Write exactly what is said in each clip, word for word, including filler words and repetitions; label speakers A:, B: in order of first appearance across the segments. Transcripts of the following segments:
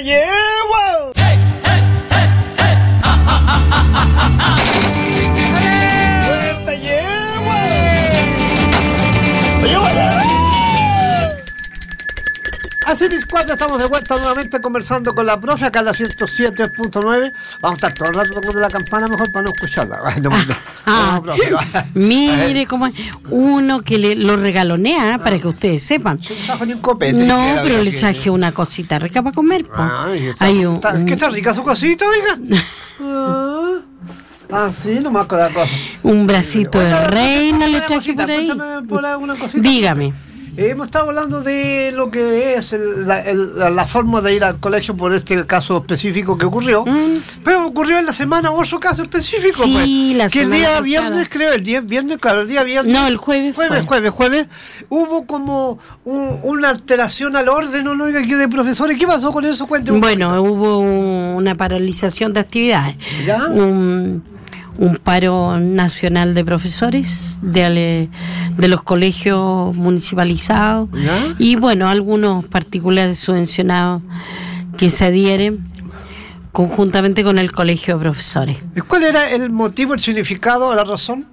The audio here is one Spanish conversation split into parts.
A: llevo! Así mis cuatro, estamos de vuelta nuevamente conversando con la profe acá en la ciento siete punto nueve. Vamos a estar todo el rato tocando la campana mejor para no escucharla. No, no,
B: ah,
A: no, profe, no.
B: Mire cómo es uno que le, lo regalonea, ah, para que ustedes sepan.
A: No trajo ni un copete.
B: No, pero le traje que... una cosita rica para comer.
A: Ay, está,
B: Hay un,
A: está,
B: un...
A: ¿Qué está rica su cosita, oiga? ah, ah, sí, nomás con la cosa.
B: Un bracito bueno, de reina le traje
A: cosita,
B: por ahí.
A: Por alguna cosita.
B: Dígame.
A: Eh, hemos estado hablando de lo que es el, la, el, la forma de ir al colegio por este caso específico que ocurrió, mm. pero ocurrió en la semana otro caso específico,
B: sí,
A: pues,
B: la
A: que el día
B: pasada.
A: viernes, creo, el día viernes, claro, el día viernes,
B: no, el jueves,
A: jueves,
B: fue.
A: jueves, jueves, hubo como un, una alteración al orden, ¿no? Aquí de profesores. ¿Qué pasó con eso? Cuénteme.
B: Bueno, hubo una paralización de actividades.
A: ¿Ya?
B: Un, un paro nacional de profesores de, de los colegios municipalizados.
A: ¿Ya?
B: Y bueno, algunos particulares subvencionados que se adhieren conjuntamente con el colegio de profesores.
A: ¿Cuál era el motivo, el significado, la razón?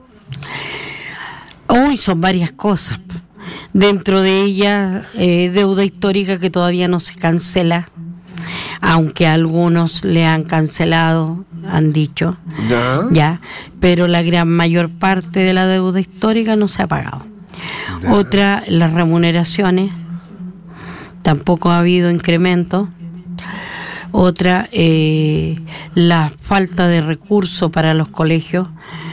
B: Hoy son varias cosas. Dentro de ellas, eh, deuda histórica que todavía no se cancela, aunque algunos le han cancelado, han dicho,
A: ¿Ya?
B: ya, pero la gran mayor parte de la deuda histórica no se ha pagado. ¿Ya? Otra, las remuneraciones, tampoco ha habido incremento. Otra, eh, la falta de recursos para los colegios,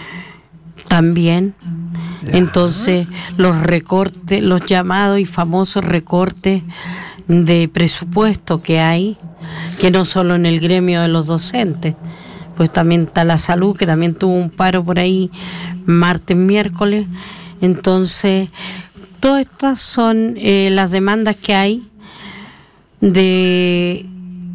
B: también. ¿Ya? Entonces, los recortes, los llamados y famosos recortes de presupuesto que hay, que no solo en el gremio de los docentes, pues también está la salud, que también tuvo un paro por ahí martes, miércoles. Entonces, todas estas son eh, las demandas que hay de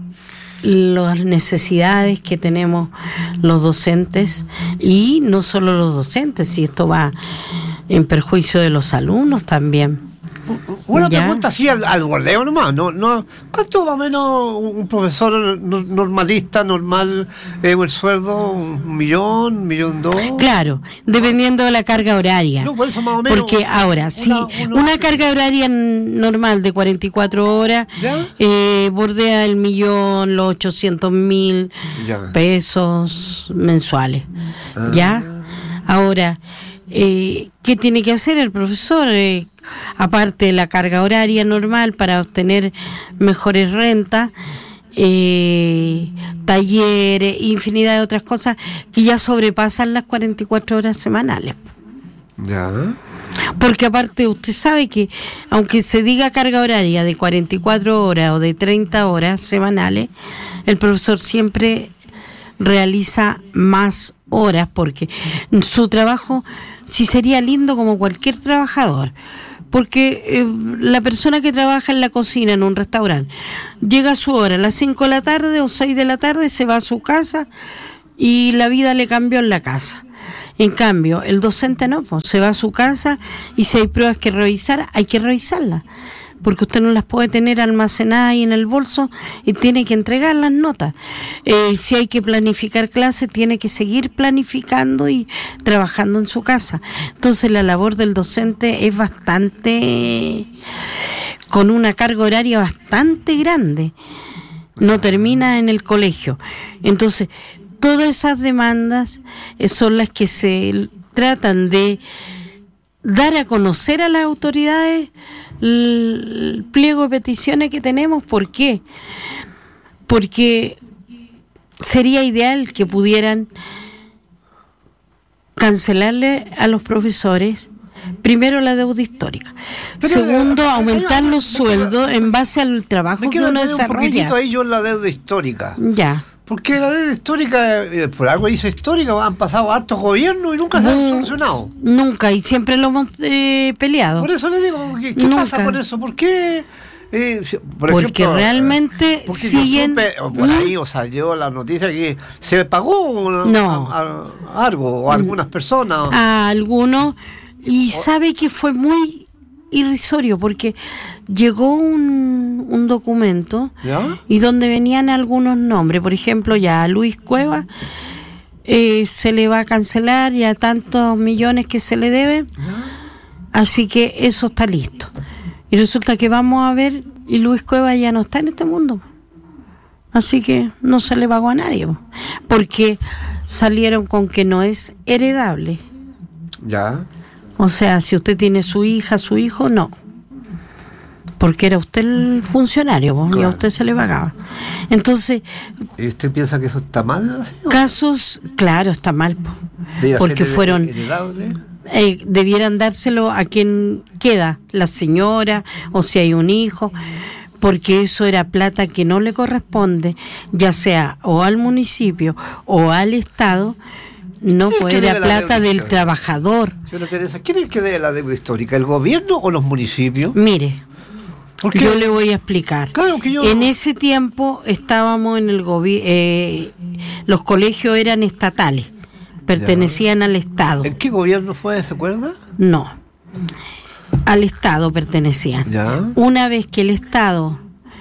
B: las necesidades que tenemos los docentes, y no solo los docentes, si esto va en perjuicio de los alumnos también.
A: Una
B: ¿Ya?
A: pregunta así al, al goleo nomás, ¿no? No, ¿cuánto más o menos un profesor normalista, normal, eh, el sueldo? ¿Un millón, un millón dos?
B: Claro, dependiendo de la carga horaria.
A: No, por eso más o menos.
B: Porque ahora, si
A: una,
B: una,
A: una,
B: una carga horaria normal de cuarenta y cuatro horas,
A: ¿ya?
B: Eh, bordea el millón, los ochocientos mil pesos mensuales. Ah. ¿Ya? Ahora, eh, ¿qué tiene que hacer el profesor? Eh, aparte de la carga horaria normal para obtener mejores rentas, eh, talleres, infinidad de otras cosas que ya sobrepasan las cuarenta y cuatro horas semanales.
A: Ya.
B: Porque aparte usted sabe que aunque se diga carga horaria de cuarenta y cuatro horas o de treinta horas semanales, el profesor siempre realiza más horas, porque su trabajo sí sería lindo como cualquier trabajador, porque eh, la persona que trabaja en la cocina en un restaurante llega a su hora a las cinco de la tarde o seis de la tarde, se va a su casa y la vida le cambió en la casa. En cambio, el docente no, pues, se va a su casa y si hay pruebas que revisar, hay que revisarlas, porque usted no las puede tener almacenadas ahí en el bolso y tiene que entregar las notas. Eh, si hay que planificar clases, tiene que seguir planificando y trabajando en su casa. Entonces la labor del docente es bastante, con una carga horaria bastante grande. No termina en el colegio. Entonces, todas esas demandas son las que se tratan de dar a conocer a las autoridades el pliego de peticiones que tenemos. ¿Por qué? Porque sería ideal que pudieran cancelarle a los profesores, primero, la deuda histórica, pero, segundo, aumentar los sueldos en base al trabajo que uno desarrolla.
A: Un poquitito ahí yo en la deuda histórica.
B: Ya.
A: Porque la deuda histórica, eh, por algo dice histórica, han pasado hartos gobiernos y nunca se han solucionado.
B: Nunca, y siempre lo hemos eh, peleado.
A: Por eso le digo, ¿qué, qué pasa con eso? ¿Por qué? Eh, por
B: porque
A: ejemplo,
B: realmente
A: porque
B: siguen...
A: Supe, por ahí, o salió la noticia que se pagó
B: no.
A: a, a, algo, o a algunas personas.
B: A algunos, y sabe que fue muy irrisorio, porque llegó un, un documento
A: ¿Ya?
B: y donde venían algunos nombres. Por ejemplo, ya a Luis Cueva eh, se le va a cancelar ya tantos millones que se le debe.
A: ¿Ya?
B: Así que eso está listo. Y resulta que vamos a ver y Luis Cueva ya no está en este mundo. Así que no se le pagó a nadie. Porque salieron con que no es heredable.
A: Ya.
B: O sea, si usted tiene su hija, su hijo, no. Porque era usted el funcionario, claro. Y a usted se le pagaba. Entonces...
A: ¿Y usted piensa que eso está mal?
B: Casos, claro, está mal. Porque fueron... Eh, debieran dárselo a quien queda, la señora, o si hay un hijo, porque eso era plata que no le corresponde, ya sea o al municipio o al Estado. No, pues era plata del histórica? Trabajador.
A: Señora Teresa, ¿quién es el que debe la deuda histórica? ¿El gobierno o los municipios?
B: Mire, yo le voy a explicar.
A: Claro que yo...
B: En ese tiempo estábamos en el gobierno, eh, los colegios eran estatales, pertenecían ya. al Estado.
A: ¿En qué gobierno fue, se acuerda?
B: No, al Estado pertenecían.
A: Ya.
B: Una vez que el Estado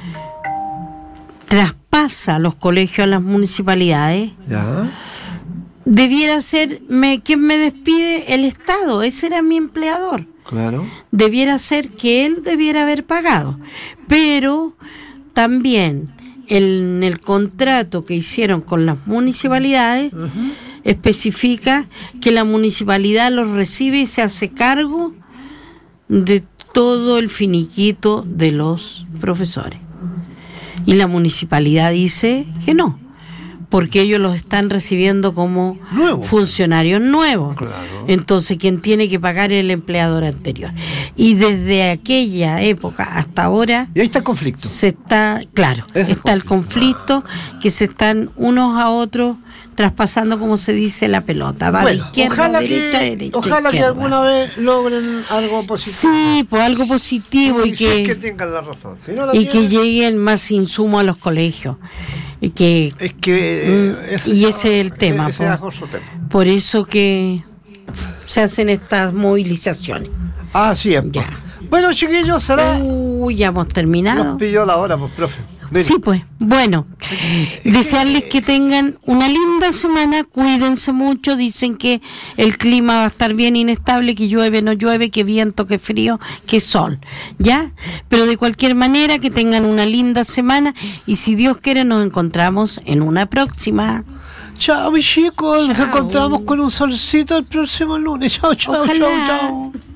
B: traspasa los colegios a las municipalidades,
A: ya.
B: debiera ser, me, ¿quién me despide? El Estado, ese era mi empleador.
A: Claro.
B: Debiera ser que él debiera haber pagado. Pero también en el contrato que hicieron con las municipalidades, uh-huh. especifica que la municipalidad los recibe y se hace cargo de todo el finiquito de los profesores. Y la municipalidad dice que no, porque ellos los están recibiendo como Nuevo. funcionarios nuevos.
A: Claro.
B: Entonces, quien tiene que pagar es el empleador anterior. Y desde aquella época hasta ahora...
A: Y ahí está el conflicto.
B: Se está, claro, es está el conflicto, ah. que se están unos a otros traspasando, como se dice, la pelota. Va bueno, de izquierda
A: ojalá
B: a derecha,
A: que,
B: derecha,
A: Ojalá
B: izquierda.
A: que alguna vez logren algo positivo.
B: Sí, pues algo positivo. Y, y que,
A: que tengan la razón. Si no la
B: y
A: tienen,
B: que lleguen más insumos a los colegios. Y que,
A: es que
B: mm, ese, y ese es el tema,
A: ese
B: por,
A: tema.
B: Por eso que se hacen estas movilizaciones.
A: Ah, sí,
B: ya.
A: Bueno, chiquillos, será.
B: Uy, ya hemos terminado.
A: Nos pidió la hora, pues, profe. Ven.
B: Sí, pues. Bueno, desearles que tengan una linda semana. Cuídense mucho. Dicen que el clima va a estar bien inestable, que llueve, no llueve, que viento, que frío, que sol. ¿Ya? Pero de cualquier manera, que tengan una linda semana. Y si Dios quiere, nos encontramos en una próxima.
A: Chao, mis chicos.
B: Chao.
A: Nos encontramos con un solcito el próximo lunes. Chao, chao,
B: Ojalá.
A: chao, chao.